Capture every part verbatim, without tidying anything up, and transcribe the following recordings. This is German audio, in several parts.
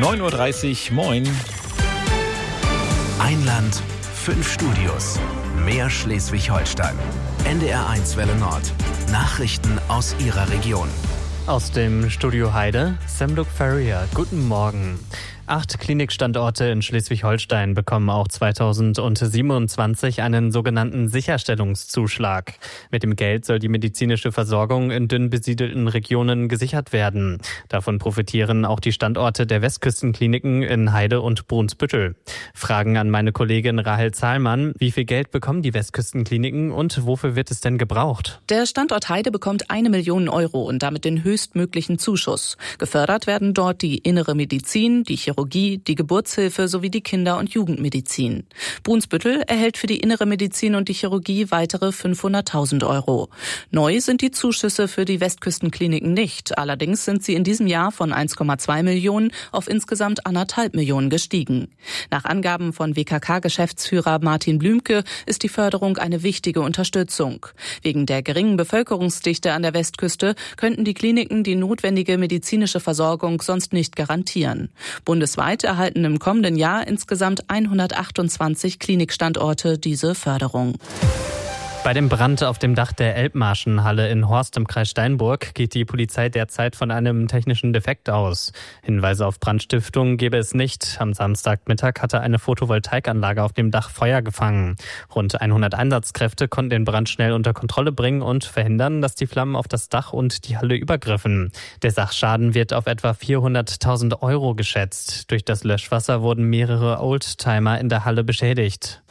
neun Uhr dreißig, moin. Ein Land, fünf Studios, mehr Schleswig-Holstein. N D R eins Welle Nord. Nachrichten aus Ihrer Region. Aus dem Studio Heide, Semduk Ferrier. Guten Morgen. Acht Klinikstandorte in Schleswig-Holstein bekommen auch zweitausendsiebenundzwanzig einen sogenannten Sicherstellungszuschlag. Mit dem Geld soll die medizinische Versorgung in dünn besiedelten Regionen gesichert werden. Davon profitieren auch die Standorte der Westküstenkliniken in Heide und Brunsbüttel. Fragen an meine Kollegin Rahel Zahlmann. Wie viel Geld bekommen die Westküstenkliniken und wofür wird es denn gebraucht? Der Standort Heide bekommt eine Million Euro und damit den höchstmöglichen Zuschuss. Gefördert werden dort die innere Medizin, die Chirurgie, die Geburtshilfe sowie die Kinder- und Jugendmedizin. Brunsbüttel erhält für die innere Medizin und die Chirurgie weitere fünfhunderttausend Euro. Neu sind die Zuschüsse für die Westküstenkliniken nicht. Allerdings sind sie in diesem Jahr von eins Komma zwei Millionen auf insgesamt anderthalb Millionen gestiegen. Nach Angaben von W K K-Geschäftsführer Martin Blümke ist die Förderung eine wichtige Unterstützung. Wegen der geringen Bevölkerungsdichte an der Westküste könnten die Kliniken die notwendige medizinische Versorgung sonst nicht garantieren. Bundesweit erhalten im kommenden Jahr insgesamt hundertachtundzwanzig Klinikstandorte diese Förderung. Bei dem Brand auf dem Dach der Elbmarschenhalle in Horst im Kreis Steinburg geht die Polizei derzeit von einem technischen Defekt aus. Hinweise auf Brandstiftung gebe es nicht. Am Samstagmittag hatte eine Photovoltaikanlage auf dem Dach Feuer gefangen. Rund hundert Einsatzkräfte konnten den Brand schnell unter Kontrolle bringen und verhindern, dass die Flammen auf das Dach und die Halle übergriffen. Der Sachschaden wird auf etwa vierhunderttausend Euro geschätzt. Durch das Löschwasser wurden mehrere Oldtimer in der Halle beschädigt.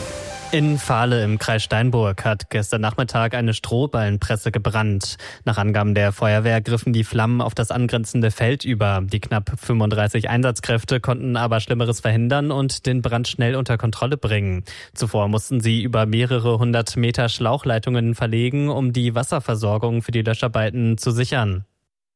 In Fahle im Kreis Steinburg hat gestern Nachmittag eine Strohballenpresse gebrannt. Nach Angaben der Feuerwehr griffen die Flammen auf das angrenzende Feld über. Die knapp fünfunddreißig Einsatzkräfte konnten aber Schlimmeres verhindern und den Brand schnell unter Kontrolle bringen. Zuvor mussten sie über mehrere hundert Meter Schlauchleitungen verlegen, um die Wasserversorgung für die Löscharbeiten zu sichern.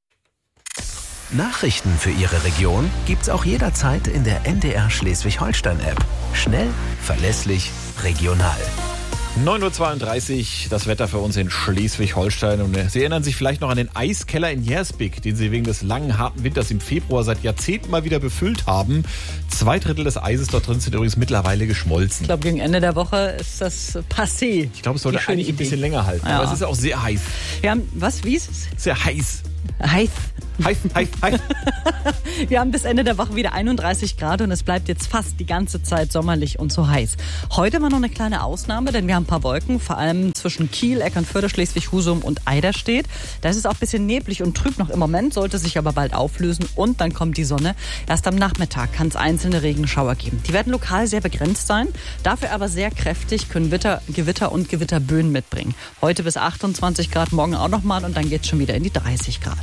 Nachrichten für Ihre Region gibt's auch jederzeit in der N D R Schleswig-Holstein-App. Schnell, verlässlich, regional. neun Uhr zweiunddreißig, das Wetter für uns in Schleswig-Holstein. Und Sie erinnern sich vielleicht noch an den Eiskeller in Jersbik, den Sie wegen des langen, harten Winters im Februar seit Jahrzehnten mal wieder befüllt haben. Zwei Drittel des Eises dort drin sind übrigens mittlerweile geschmolzen. Ich glaube, gegen Ende der Woche ist das passé. Ich glaube, es sollte eigentlich Idee. ein bisschen länger halten. Ja. Aber es ist auch sehr heiß. Wir haben, was, wie ist es? Sehr heiß. Heiß. Heiß, heiß, heiß. Wir haben bis Ende der Woche wieder einunddreißig Grad und es bleibt jetzt fast die ganze Zeit sommerlich und so heiß. Heute war noch eine kleine Ausnahme, denn wir haben ein paar Wolken, vor allem zwischen Kiel, Eckernförde, Schleswig-Husum und Eiderstedt. Da ist es auch ein bisschen neblig und trüb noch im Moment, sollte sich aber bald auflösen und dann kommt die Sonne. Erst am Nachmittag kann es einzelne Regenschauer geben. Die werden lokal sehr begrenzt sein, dafür aber sehr kräftig, können Witter, Gewitter und Gewitterböen mitbringen. Heute bis achtundzwanzig Grad, morgen auch nochmal und dann geht es schon wieder in die dreißig Grad.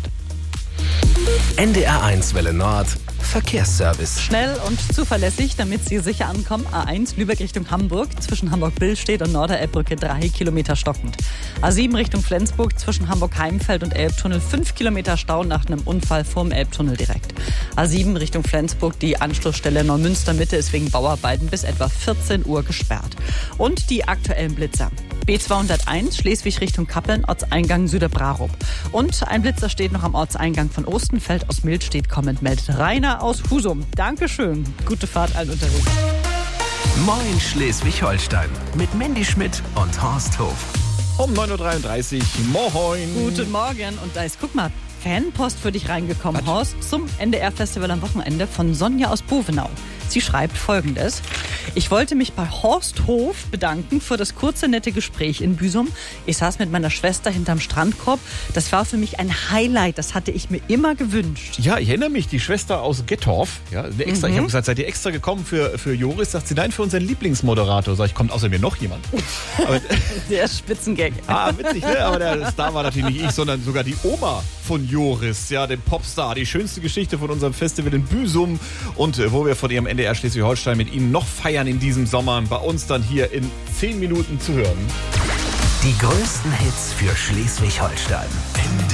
N D R eins Welle Nord, Verkehrsservice. Schnell und zuverlässig, damit Sie sicher ankommen. A eins Lübeck Richtung Hamburg, zwischen Hamburg-Billstedt und Norderelbbrücke drei Kilometer stockend. A sieben Richtung Flensburg, zwischen Hamburg-Heimfeld und Elbtunnel fünf Kilometer Stau nach einem Unfall vorm Elbtunnel direkt. A sieben Richtung Flensburg, die Anschlussstelle Neumünster Mitte ist wegen Bauarbeiten bis etwa vierzehn Uhr gesperrt. Und die aktuellen Blitzer. B zweihunderteins Schleswig Richtung Kappeln, Ortseingang Süderbrarup. Und ein Blitzer steht noch am Ortseingang von Ostenfeld. Aus Mildstedt kommend meldet Rainer aus Husum. Dankeschön. Gute Fahrt allen unterwegs. Moin Schleswig-Holstein mit Mandy Schmidt und Horst Hof. Um neun Uhr dreiunddreißig, moin. Guten Morgen. Und da ist, guck mal, Fanpost für dich reingekommen, Was? Horst, zum N D R-Festival am Wochenende von Sonja aus Bovenau. Sie schreibt Folgendes. Ich wollte mich bei Horst Hof bedanken für das kurze, nette Gespräch in Büsum. Ich saß mit meiner Schwester hinterm Strandkorb. Das war für mich ein Highlight. Das hatte ich mir immer gewünscht. Ja, ich erinnere mich, die Schwester aus Gettorf. Ja, extra, mhm. Ich habe gesagt, seid ihr extra gekommen für, für Joris? Sagt sie, nein, für unseren Lieblingsmoderator. Sag ich, kommt außer mir noch jemand? Aber, der Spitzengag. Ah, witzig, ne? Aber der Star war natürlich nicht ich, sondern sogar die Oma von Joris, ja, dem Popstar. Die schönste Geschichte von unserem Festival in Büsum und äh, wo wir von ihrem N D R Schleswig-Holstein mit Ihnen noch feiern in diesem Sommer. Bei uns dann hier in zehn Minuten zu hören. Die größten Hits für Schleswig-Holstein. N D